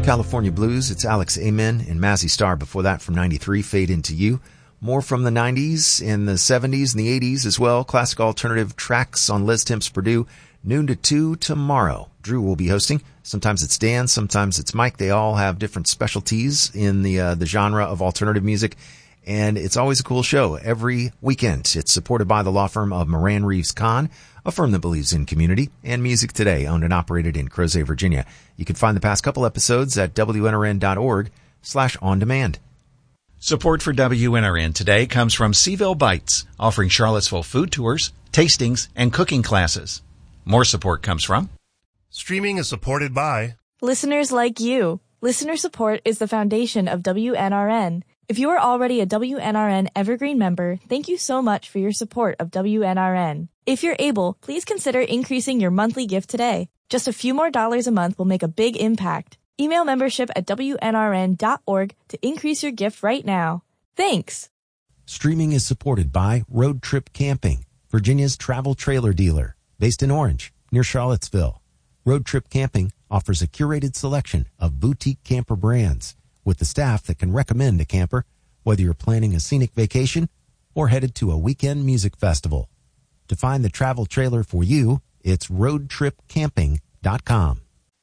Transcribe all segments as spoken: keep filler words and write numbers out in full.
California Blues, it's Alex Amen and Mazzy Star. Before that, from ninety-three, Fade Into You. More from the nineties and the seventies and the eighties as well. Classic alternative tracks on Liz Timps Purdue. Noon to two tomorrow. Drew will be hosting. Sometimes it's Dan, sometimes it's Mike. They all have different specialties in the uh, the genre of alternative music. And it's always a cool show every weekend. It's supported by the law firm of Moran Reeves Kahn, a firm that believes in community and music today, owned and operated in Crozet, Virginia. You can find the past couple episodes at W N R N dot org slash on demand. Support for W N R N today comes from Seaville Bites, offering Charlottesville food tours, tastings, and cooking classes. More support comes from Streaming is supported by listeners like you. Listener support is the foundation of W N R N. If you are already a W N R N Evergreen member, thank you so much for your support of W N R N. If you're able, please consider increasing your monthly gift today. Just a few more dollars a month will make a big impact. Email membership at W N R N dot org to increase your gift right now. Thanks. Streaming is supported by Road Trip Camping, Virginia's travel trailer dealer, based in Orange, near Charlottesville. Road Trip Camping offers a curated selection of boutique camper brands with the staff that can recommend a camper, whether you're planning a scenic vacation or headed to a weekend music festival. To find the travel trailer for you, it's road trip camping dot com.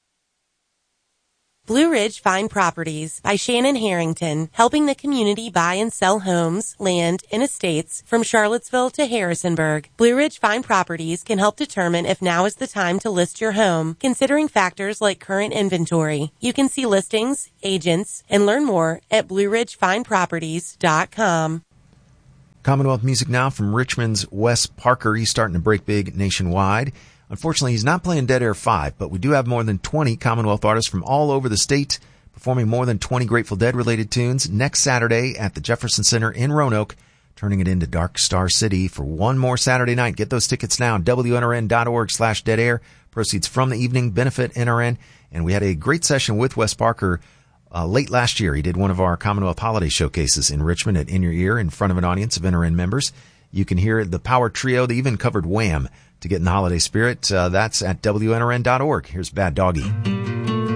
Blue Ridge Fine Properties by Shannon Harrington, helping the community buy and sell homes, land, and estates from Charlottesville to Harrisonburg. Blue Ridge Fine Properties can help determine if now is the time to list your home, considering factors like current inventory. You can see listings, agents, and learn more at blue ridge fine properties dot com. Commonwealth music now from Richmond's Wes Parker. He's starting to break big nationwide. Unfortunately, he's not playing Dead Air five, but we do have more than twenty Commonwealth artists from all over the state performing more than twenty Grateful Dead-related tunes next Saturday at the Jefferson Center in Roanoke, turning it into Dark Star City for one more Saturday night. Get those tickets now, W N R N dot org slash dead air. Proceeds from the evening benefit N R N. And we had a great session with Wes Parker uh, late last year. He did one of our Commonwealth holiday showcases in Richmond at In Your Ear in front of an audience of N R N members. You can hear the Power Trio. They even covered Wham! To get in the holiday spirit. Uh, that's at W N R N dot org. Here's Bad Doggy.